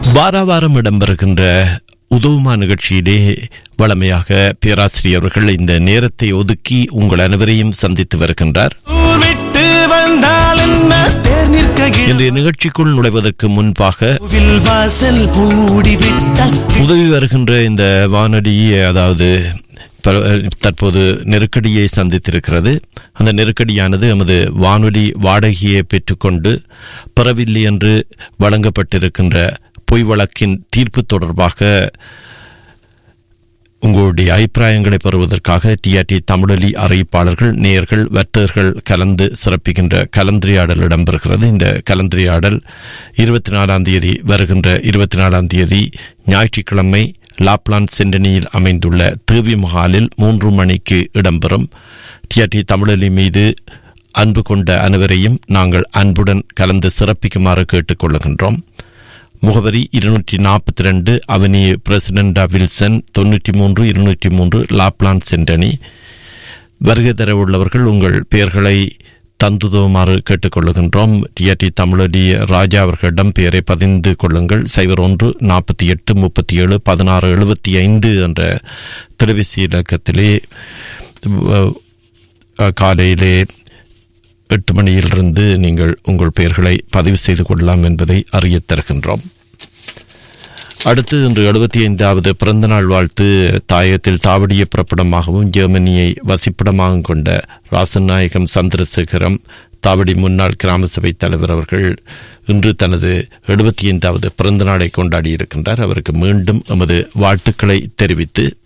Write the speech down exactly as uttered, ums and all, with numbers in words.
வார வாரம் இடம்பெறுகின்ற உதவுமா நிகழ்ச்சியிலே வளமையாக பேராசிரியர்கள் இந்த நேரத்தை ஒதுக்கி உங்கள் அனைவரையும் சந்தித்து வருகின்றார். இன்றைய நிகழ்ச்சிக்குள் நுழைவதற்கு முன்பாக உதவி வருகின்ற இந்த வானொலி அதாவது தற்போது நெருக்கடியை சந்தித்திருக்கிறது. அந்த நெருக்கடியானது எமது வானொலி வாடகையை பெற்றுக்கொண்டு பெறவில்லை என்று வழங்கப்பட்டிருக்கின்ற பொய் வழக்கின் தீர்ப்பு தொடர்பாக உங்களுடைய அபிப்பிராயங்களை பெறுவதற்காக டிஆர்டி தமிழொலி அறிவிப்பாளர்கள், நேயர்கள், வர்த்தகர்கள் கலந்து சிறப்பிக்கின்ற கலந்துரையாடல் இடம்பெறுகிறது. இந்த கலந்துரையாடல் இருபத்தி நாலாம் தேதி வருகின்ற இருபத்தி நாலாம் தேதி ஞாயிற்றுக்கிழமை லாப்லாந்து சென்டனியில் அமைந்துள்ள தேவி மஹாலில் மூன்று மணிக்கு இடம்பெறும். டிஆர்டி தமிழொலி மீது அன்பு கொண்ட அனைவரையும் நாங்கள் அன்புடன் கலந்து சிறப்பிக்குமாறு கேட்டுக்கொள்ளுகின்றோம். முகவரி இருநூற்றி நாற்பத்தி ரெண்டு அவென்யூ பிரசிடென்டா வில்சன், தொன்னூற்றி மூன்று இருநூற்றி மூன்று லாப்லாந்து சென்டனி. வருகை தர உள்ளவர்கள் உங்கள் பெயர்களை தந்துதவுமாறு கேட்டுக்கொள்ளுகின்றோம். டிஆர்டி தமிழொலி ராஜா அவர்களிடம் பெயரை பதிந்து கொள்ளுங்கள். சைபர் ஒன்று நாற்பத்தி எட்டு முப்பத்தி ஏழு பதினாறு எழுபத்தி ஐந்து என்ற தொலைபேசி இலக்கத்திலே காலையிலே எட்டு மணியிலிருந்து நீங்கள் உங்கள் பெயர்களை பதிவு செய்து கொள்ளலாம் என்பதை அறிய தருகின்றோம். அடுத்து இன்று எழுபத்தி ஐந்தாவது பிறந்தநாள் வாழ்த்து தாயகத்தில் தாவடிய புறப்படமாகவும் ஜெர்மனியை வசிப்பிடமாக கொண்ட ராசநாயகம் சந்திரசேகரம் தாவடி முன்னாள் கிராம சபை தலைவர் அவர்கள் இன்று தனது எழுபத்தி ஐந்தாவது பிறந்த நாளை கொண்டாடி இருக்கின்றார். அவருக்கு மீண்டும் எமது வாழ்த்துக்களை தெரிவித்து